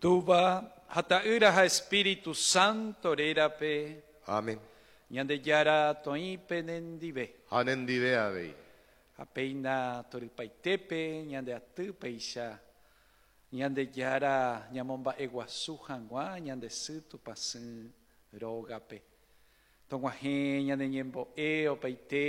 Tuva hata'yra ha Espíritu Santo rerape Amén. ñandejara toípe nendive. Hanendive avei. Apeina torypaitepe ñandeatýpeicha ñandejara ñamomba'e guasu hag̃ua ñandesy tupãsy rógape. Tog̃uahẽ ñaneñembo'e opaite